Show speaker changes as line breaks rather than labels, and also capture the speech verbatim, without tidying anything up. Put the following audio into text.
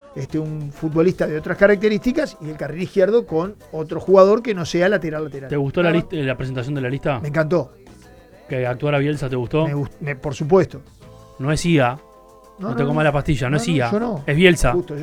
este, un futbolista de otras características y el carril izquierdo con otro jugador que no sea lateral lateral.
¿Te gustó la, lista, la presentación de la lista?
Me encantó.
¿Que actuara Bielsa te gustó?
Me gust- me- por supuesto.
No es I A. No, no te
no,
comas la pastilla, no,
no,
es I A.
no, yo no.
Es Bielsa.
Justo,